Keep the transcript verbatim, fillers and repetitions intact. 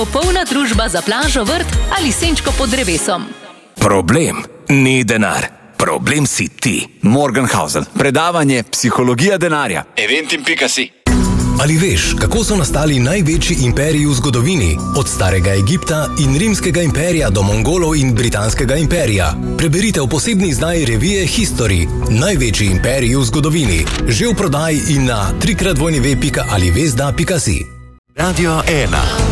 popolna družba za plažo, vrt ali senčko pod drevesom. Problem ni denar. Problem si ti. Morgenhausen. Predavanje Psihologija denarja. Eventim pika si. Ali veš, kako so nastali največji imperiji v zgodovini? Od starega Egipta in rimskega imperija do Mongolov in britanskega imperija. Preberite v posebni izdaji revije History. Največji imperiji v zgodovini. Že v prodaji in na trikrat dvojni ve pika ali vezda pika si. Radio ena.